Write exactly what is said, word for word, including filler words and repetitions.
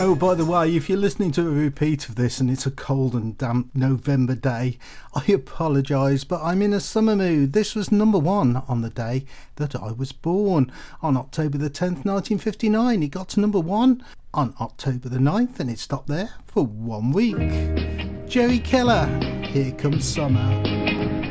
Oh, by the way, if you're listening to a repeat of this and it's a cold and damp November day, I apologise, but I'm in a summer mood. This was number one on the day that I was born. On October the tenth, nineteen fifty-nine, it got to number one. On October the ninth, and it stopped there for one week. Jerry Keller, Here Comes Summer.